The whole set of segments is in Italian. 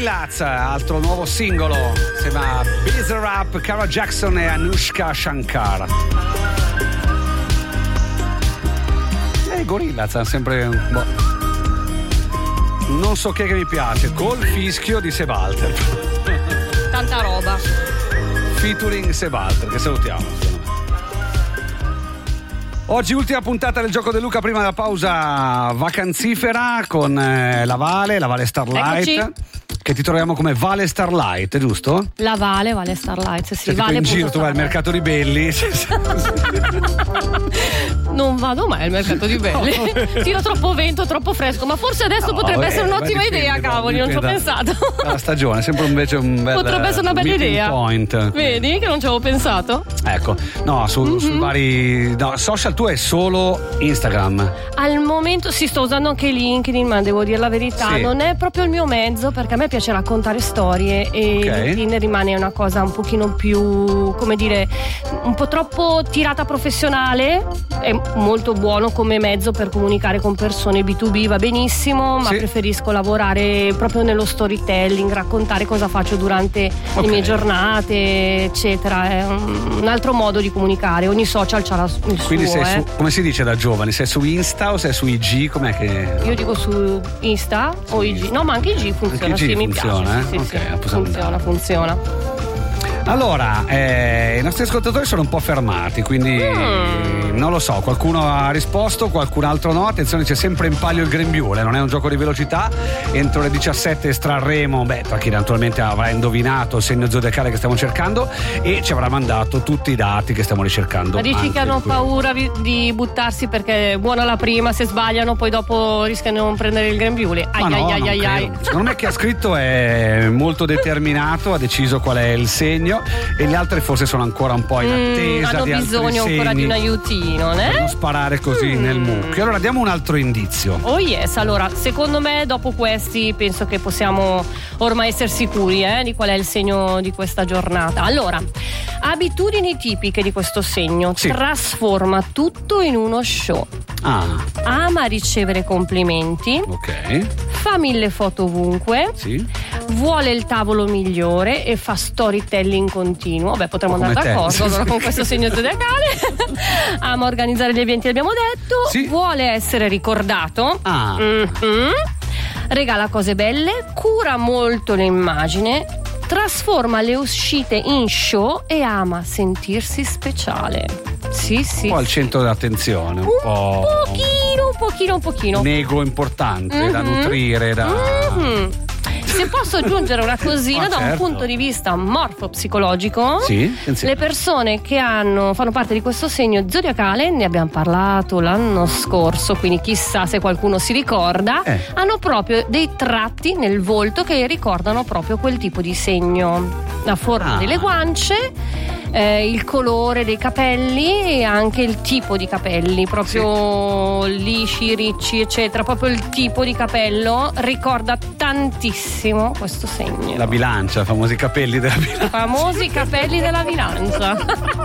Gorillaz, altro nuovo singolo, si chiama Bizarre Rap, Cara Jackson e Anushka Shankar. Gorillaz ha sempre non so che mi piace, col fischio di Sebalter. Tanta roba. Featuring Sebalter, che salutiamo. Oggi ultima puntata del Gioco De Luca prima della pausa vacanzifera con la Vale Starlight. Eccoci. Che ti troviamo come Vale Starlight, giusto? La Vale Starlight, sì. Cioè, Vale in giro tu vai al mercato di Belli. Non vado mai al mercato di Belli. Tiro troppo vento, troppo fresco, ma forse adesso potrebbe essere un'ottima idea, cavoli, non ci ho pensato. La stagione, sempre invece un bel potrebbe essere una bella idea. Point. Vedi che non ci avevo pensato? Ecco, no, sui vari social tu è solo Instagram. Al momento sto usando anche LinkedIn, ma devo dire la verità, sì. Non è proprio il mio mezzo, perché a me piace raccontare storie e LinkedIn rimane una cosa un pochino più, come dire, un po' troppo tirata professionale. È molto buono come mezzo per comunicare con persone B2B, va benissimo, ma preferisco lavorare proprio nello storytelling, raccontare cosa faccio durante le mie giornate, eccetera. È un altro modo di comunicare, ogni social c'ha il suo. Quindi sei su, come si dice da giovani, sei su Insta o sei su IG? Com'è che... Io dico su Insta o IG, no, ma anche IG funziona, anche IG mi funziona, piace. Funziona. Allora, i nostri ascoltatori sono un po' fermati, quindi non lo so, qualcuno ha risposto, qualcun altro no. Attenzione, c'è sempre in palio il grembiule, non è un gioco di velocità. Entro le 17 estrarremo, tra chi naturalmente avrà indovinato il segno zodiacale che stiamo cercando e ci avrà mandato tutti i dati che stiamo ricercando. Dici che hanno paura di buttarsi perché è buona la prima, se sbagliano poi dopo rischiano di non prendere il grembiule. Ai. Secondo me chi ha scritto è molto determinato, ha deciso qual è il segno e gli altri forse sono ancora un po' in attesa hanno di altri bisogno segni ancora di un aiutino, per non sparare così nel mucchio. Allora diamo un altro indizio. Oh yes, allora secondo me dopo questi penso che possiamo ormai essere sicuri di qual è il segno di questa giornata. Allora, abitudini tipiche di questo segno: trasforma tutto in uno show, ama ricevere complimenti, fa 1000 foto ovunque, vuole il tavolo migliore e fa storytelling continuo. Beh, potremmo andare d'accordo allora con questo segno zodiacale. Ama organizzare gli eventi, abbiamo detto, vuole essere ricordato, regala cose belle, cura molto l'immagine, trasforma le uscite in show e ama sentirsi speciale. Un po' al centro dell'attenzione, un pochino. Un ego importante da nutrire, Se posso aggiungere una cosina da un punto di vista morfopsicologico, le persone che fanno parte di questo segno zodiacale, ne abbiamo parlato l'anno scorso, quindi chissà se qualcuno si ricorda, hanno proprio dei tratti nel volto che ricordano proprio quel tipo di segno. La forma delle guance, il colore dei capelli e anche il tipo di capelli, proprio lisci, ricci, eccetera. Proprio il tipo di capello ricorda tantissimo questo segno. La bilancia, famosi capelli della bilancia. Famosi capelli della bilancia.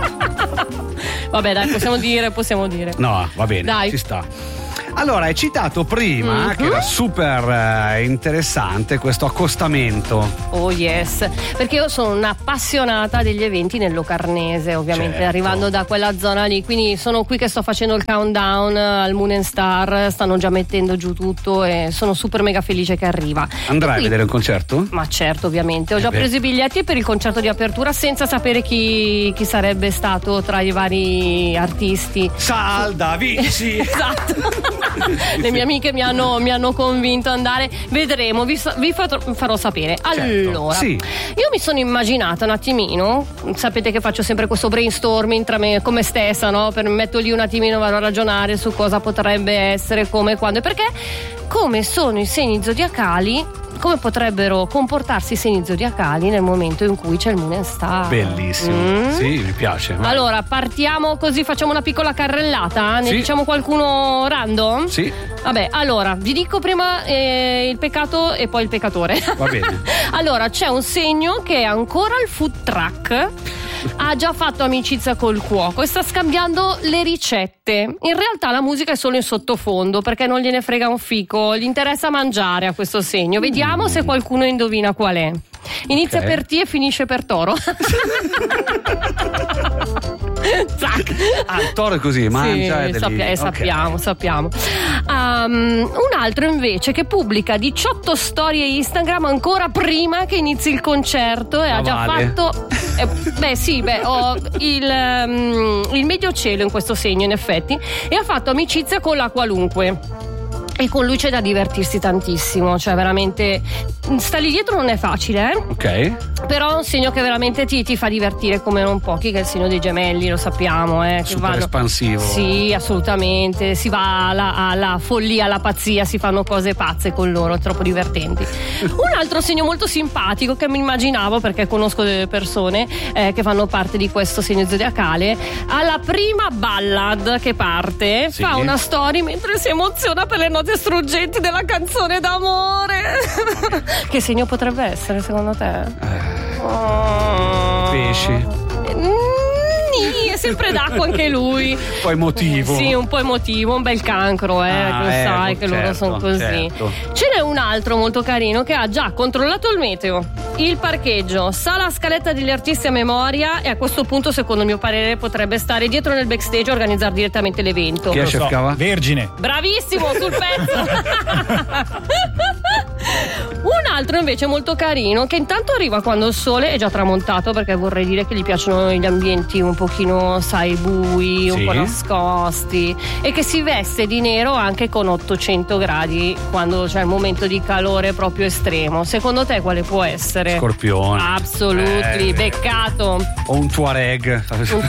Vabbè, dai, possiamo dire. No, va bene, dai. Ci sta. Allora, hai citato prima che era super interessante questo accostamento. Oh yes, perché io sono un'appassionata degli eventi nel Locarnese, ovviamente, arrivando da quella zona lì, quindi sono qui che sto facendo il countdown al Moon and Star, stanno già mettendo giù tutto e sono super mega felice che arriva. Andrai a vedere un concerto? Ma certo, ovviamente, ho già preso i biglietti per il concerto di apertura senza sapere chi sarebbe stato tra i vari artisti. Saldavici! Esatto. Le mie amiche mi hanno convinto ad andare, vedremo, vi farò sapere. Allora, io mi sono immaginata un attimino, sapete che faccio sempre questo brainstorming tra me con me stessa, no? Per metto lì un attimino, vado a ragionare su cosa potrebbe essere, come, quando e perché, come sono i segni zodiacali, come potrebbero comportarsi i segni zodiacali nel momento in cui c'è il Moon and Star. Bellissimo, sì, mi piace. Vai. Allora, partiamo così, facciamo una piccola carrellata, ne diciamo qualcuno random? Sì. Vabbè, allora, vi dico prima il peccato e poi il peccatore. Va bene. Allora, c'è un segno che è ancora il food truck, ha già fatto amicizia col cuoco e sta scambiando le ricette. In realtà la musica è solo in sottofondo perché non gliene frega un fico, gli interessa mangiare a questo segno. Vediamo se qualcuno indovina qual è. Inizia per T e finisce per Toro. Zac. Il toro è così, mangia sappiamo. Un altro invece che pubblica 18 storie Instagram ancora prima che inizi il concerto e ha già fatto il medio cielo in questo segno in effetti, e ha fatto amicizia con la qualunque. E con lui c'è da divertirsi tantissimo, cioè veramente sta lì dietro non è facile, ok, però è un segno che veramente ti fa divertire come non pochi, che è il segno dei gemelli, lo sappiamo, che super espansivo. Sì, assolutamente, si va alla follia, alla pazzia, si fanno cose pazze con loro, troppo divertenti. Un altro segno molto simpatico che mi immaginavo, perché conosco delle persone che fanno parte di questo segno zodiacale, alla prima ballad che parte fa una story mentre si emoziona per le note struggenti della canzone d'amore. Che segno potrebbe essere secondo te? Pesci. È sempre d'acqua anche lui. Un po' emotivo. Sì, un po' emotivo, un bel cancro, lo sai che loro sono così. Certo. Ce n'è un altro molto carino che ha già controllato il meteo, il parcheggio, sa la scaletta degli artisti a memoria e a questo punto, secondo il mio parere, potrebbe stare dietro nel backstage a organizzare direttamente l'evento. Chi è Chef Cava? Vergine. Bravissimo, sul pezzo. Un altro invece molto carino che intanto arriva quando il sole è già tramontato, perché vorrei dire che gli piacciono gli ambienti un pochino, sai, bui, un po' nascosti, e che si veste di nero anche con 800 gradi quando c'è il momento di calore proprio estremo. Secondo te quale può essere? Scorpione. Absolutely, beccato. O un Tuareg.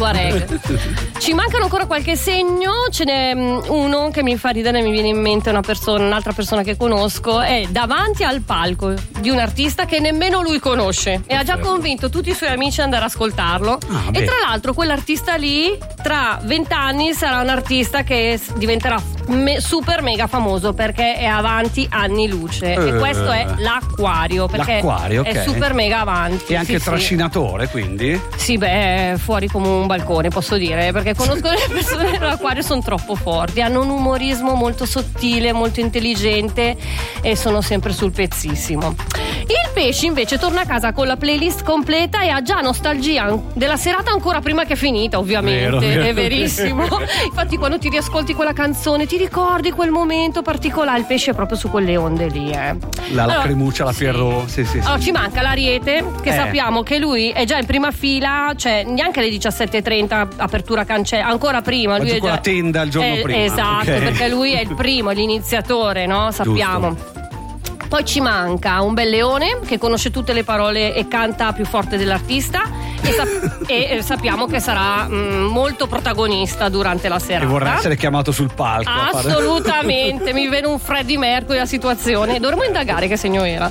Ci mancano ancora qualche segno, ce n'è uno che mi fa ridere, mi viene in mente un'altra persona che conosco, è davanti al palco di un artista che nemmeno lui conosce e ha già convinto tutti i suoi amici ad andare ad ascoltarlo. E tra l'altro quell'artista lì tra 20 anni sarà un artista che diventerà super mega famoso perché è avanti anni luce, e questo è l'Acquario, perché è super mega avanti e anche trascinatore, quindi sì, fuori come un balcone, posso dire, perché conosco le persone dell'Acquario, sono troppo forti, hanno un umorismo molto sottile, molto intelligente e sono sempre sul pezzissimo. Il Pesci invece torna a casa con la playlist completa e ha già nostalgia della serata ancora prima che è finita, ovviamente. Vero. È verissimo. Infatti quando ti riascolti quella canzone ti ricordi quel momento particolare. Il Pesce è proprio su quelle onde lì, La lacrimuccia, la Pierrot. Sì. Allora ci manca l'Ariete, che sappiamo che lui è già in prima fila, cioè neanche alle 17:30 apertura cancello, ancora prima. Lui è già la tenda il giorno prima. Esatto, perché lui è il primo, è l'iniziatore, no? Sappiamo. Giusto. Poi ci manca un bel leone che conosce tutte le parole e canta più forte dell'artista e sappiamo che sarà molto protagonista durante la serata. E vorrà essere chiamato sul palco. Assolutamente, mi viene un Freddie Mercury la situazione. Dovremmo indagare che segno era.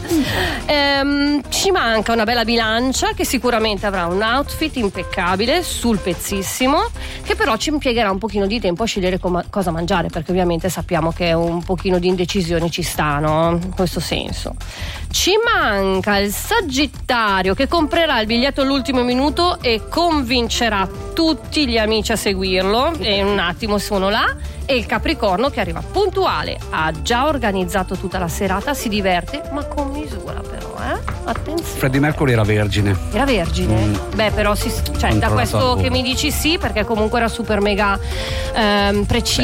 Ci manca una bella bilancia che sicuramente avrà un outfit impeccabile, sul pezzissimo, che però ci impiegherà un pochino di tempo a scegliere cosa mangiare, perché ovviamente sappiamo che un pochino di indecisione ci sta, no? In questo senso. Ci manca il Sagittario che comprerà il biglietto all'ultimo minuto e convincerà tutti gli amici a seguirlo, e in un attimo sono là. E il Capricorno che arriva puntuale, ha già organizzato tutta la serata, si diverte ma con misura, però attenzione. Freddie Mercury era vergine. Era vergine? Però da questo che mi dici sì, perché comunque era super mega preciso.